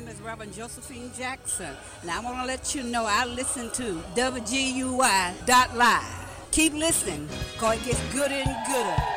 name is Reverend Josephine Jackson, and I want to let you know I listen to WGUI.live. Keep listening, because it gets gooder and gooder.